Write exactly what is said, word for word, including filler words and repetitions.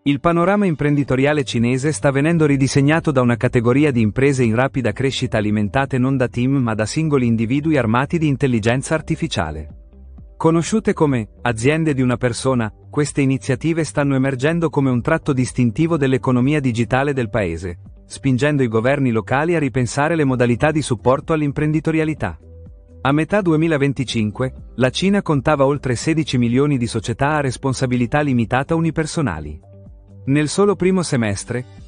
Il panorama imprenditoriale cinese sta venendo ridisegnato da una categoria di imprese in rapida crescita alimentate non da team ma da singoli individui armati di intelligenza artificiale. Conosciute come aziende di una persona, queste iniziative stanno emergendo come un tratto distintivo dell'economia digitale del paese, spingendo i governi locali a ripensare le modalità di supporto all'imprenditorialità. A metà duemilaventicinque, la Cina contava oltre sedici milioni di società a responsabilità limitata unipersonali. Nel solo primo semestre,